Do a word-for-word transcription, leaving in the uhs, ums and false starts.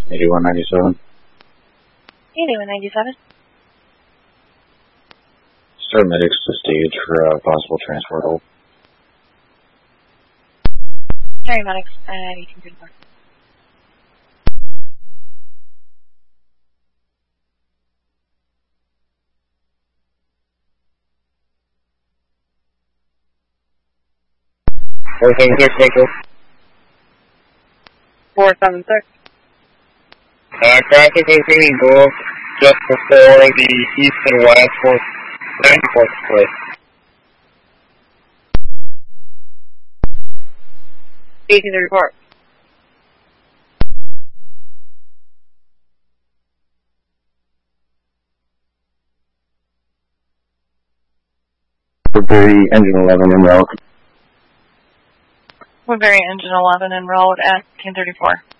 eighty-one ninety-seven. eighty-one ninety-seven. Start medics to stage for uh, possible transport hold. Sorry, medics at eighteen thirty-four. Okay, here, Jacob. four seven six. Uh, traffic is going to go just before the east and west for ninety-fourth split. eighteen thirty-four. Woodbury engine eleven en route. Woodbury engine eleven en route at eighteen thirty-four.